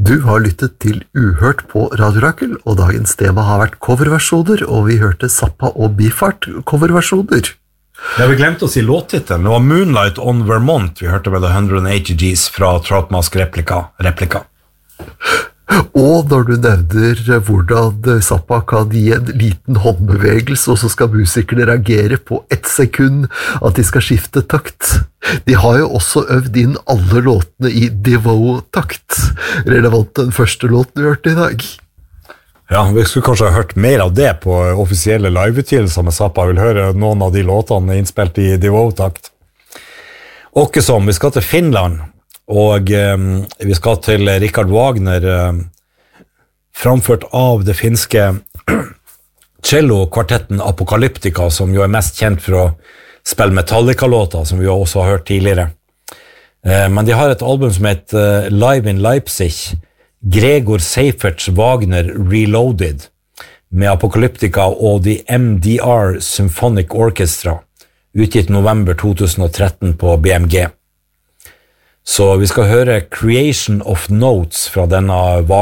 Du har lyttet til Uhørt på Radio Rakel, og dagens tema har vært coverversjoner, og vi hørte Zappa og Beefheart coverversjoner. Ja, vi glemte å si låttittelen. Det var Moonlight on Vermont. Vi hørte vel 180 G's fra Troutmask Replika. Og når du nevner hvordan Zappa kan gi en liten håndbevegelse, og så skal musikerne reagere på 1 sekund at de skal skifte takt. De har jo også øvd inn alle låtene i Devo-takt, relevant den første låten vi hørte i dag. Ja, vi skulle kanskje ha hørt mer av det på offisielle liveutgivelser med Zappa. Jeg vil høre noen av de låtene innspilt i Devo-takt. Åkke som, vi skal til Finland. Og vi skal til Richard Wagner, framført av det finske cello-kvartetten Apocalyptica, som jo er mest kjent for å spille Metallica-låter, som vi også har hørt tidligere. Men de har et album som heter Live in Leipzig, Gregor Seiferts Wagner Reloaded, med Apocalyptica og The MDR Symphonic Orchestra, utgitt november 2013 på BMG. Så vi skal høre Creation of Notes fra denne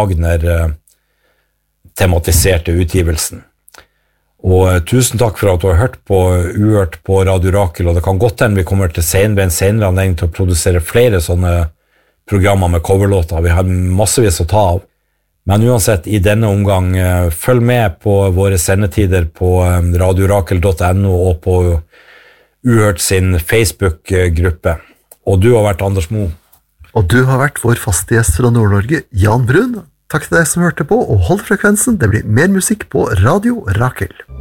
Wagner-tematiserte utgivelsen. Og tusen takk for at du har hørt på Uhørt på Radio Rakel, og det kan godt hende vi kommer til en senere anledning til å produsere flere sånne programmer med coverlåter. Vi har massevis å ta av. Men uansett, i denne omgang, følg med på våre sendetider på radiorakel.no og på Uhørt sin Facebook-gruppe. Og du har vært Anders Mo. Og du har vært vår faste gjest fra Nord-Norge, Jan Brun. Takk til deg som hørte på, og hold frekvensen, det blir mer musikk på Radio Rakel.